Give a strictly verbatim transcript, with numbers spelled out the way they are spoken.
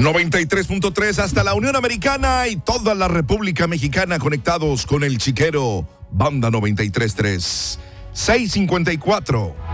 noventa y tres punto tres hasta la Unión Americana y toda la República Mexicana conectados con el Chiquero, Banda noventa y tres punto tres. seis cincuenta y cuatro.